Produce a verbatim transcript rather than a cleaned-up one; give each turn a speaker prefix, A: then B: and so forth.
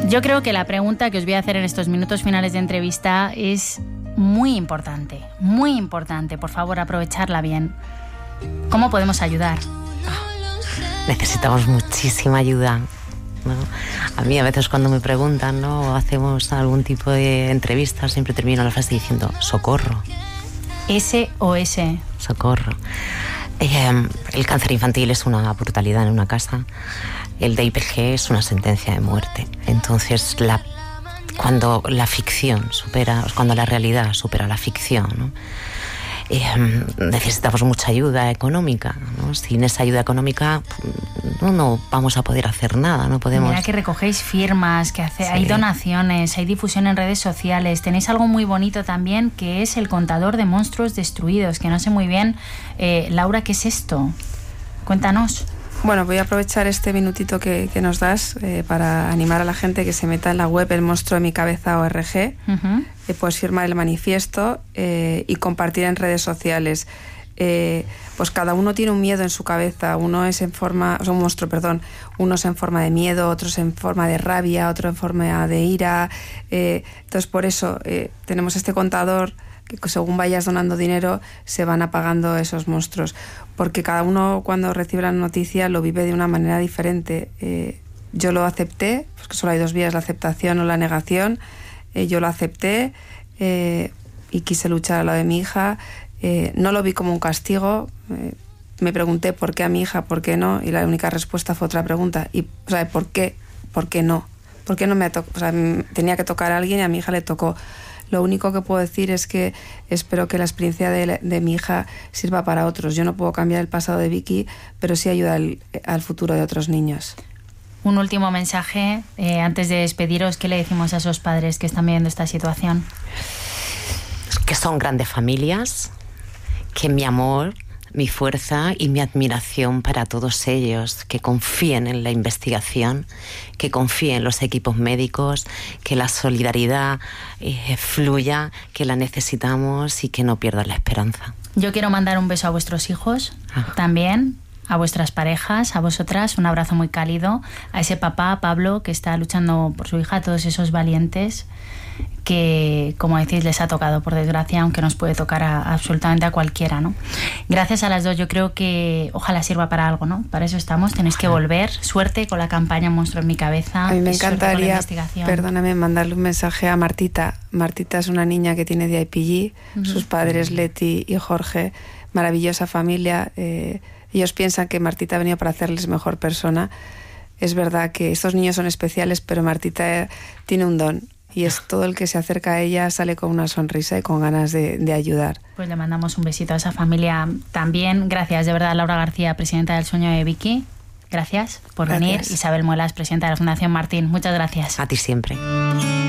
A: Yo creo que la pregunta que os voy a hacer en estos minutos finales de entrevista es muy importante, muy importante. Por favor, aprovecharla bien. ¿Cómo podemos ayudar?
B: Necesitamos muchísima ayuda, ¿no? A mí a veces cuando me preguntan, ¿no?, o hacemos algún tipo de entrevista, siempre termino la frase diciendo socorro.
A: S O S.
B: Socorro. Eh, el cáncer infantil es una brutalidad en una casa. El D I P G es una sentencia de muerte. Entonces, la, cuando la ficción supera, cuando la realidad supera la ficción, ¿no?, eh, necesitamos mucha ayuda económica, ¿no? Sin esa ayuda económica no, no vamos a poder hacer nada, no podemos...
A: Mira que recogéis firmas, que hace,
B: sí.
A: hay donaciones, hay difusión en redes sociales. Tenéis algo muy bonito también, que es el contador de monstruos destruidos, que no sé muy bien, eh, Laura, ¿qué es esto? Cuéntanos.
C: Bueno, voy a aprovechar este minutito que, que nos das eh, para animar a la gente que se meta en la web El Monstruo de mi Cabeza org, uh-huh. eh, puedes firmar el manifiesto eh, y compartir en redes sociales. Eh, pues cada uno tiene un miedo en su cabeza, uno es en forma, o sea, un monstruo, perdón, uno es en forma de miedo, otro es en forma de rabia, otro en forma de ira. Eh, entonces, por eso eh, tenemos este contador que según vayas donando dinero se van apagando esos monstruos, porque cada uno cuando recibe la noticia lo vive de una manera diferente. Eh, yo lo acepté, porque solo hay dos vías, la aceptación o la negación. Eh, yo lo acepté eh, y quise luchar a lo de mi hija. Eh, no lo vi como un castigo. Eh, me pregunté por qué a mi hija, por qué no, y la única respuesta fue otra pregunta. Y, o sea, ¿por qué? ¿Por qué no? ¿Por qué no me tocó? O sea, tenía que tocar a alguien y a mi hija le tocó. Lo único que puedo decir es que espero que la experiencia de, de mi hija sirva para otros. Yo no puedo cambiar el pasado de Vicky, pero sí ayuda al, al futuro de otros niños.
A: Un último mensaje, eh, antes de despediros, ¿qué le decimos a esos padres que están viviendo esta situación?
B: Que son grandes familias, que mi amor, mi fuerza y mi admiración para todos ellos, que confíen en la investigación, que confíen en los equipos médicos, que la solidaridad eh, fluya, que la necesitamos y que no pierdan la esperanza.
A: Yo quiero mandar un beso a vuestros hijos, ah. también, a vuestras parejas, a vosotras, un abrazo muy cálido, a ese papá, Pablo, que está luchando por su hija, a todos esos valientes que, como decís, les ha tocado, por desgracia, aunque nos puede tocar a, a absolutamente a cualquiera, ¿no? Gracias a las dos, yo creo que ojalá sirva para algo, ¿no? Para eso estamos, tenéis que volver. Suerte con la campaña Monstruo en mi Cabeza.
C: A mí me encantaría, perdóname, mandarle un mensaje a Martita. Martita es una niña que tiene D I P G, uh-huh. sus padres Leti y Jorge, maravillosa familia. Eh, ellos piensan que Martita ha venido para hacerles mejor persona. Es verdad que estos niños son especiales, pero Martita eh, tiene un don. Y es todo el que se acerca a ella sale con una sonrisa y con ganas de, de ayudar.
A: Pues le mandamos un besito a esa familia también. Gracias, de verdad, Laura García, presidenta del Sueño de Vicky. Gracias por gracias. venir. Isabel Muelas, presidenta de la Fundación Martín. Muchas gracias.
B: A ti siempre.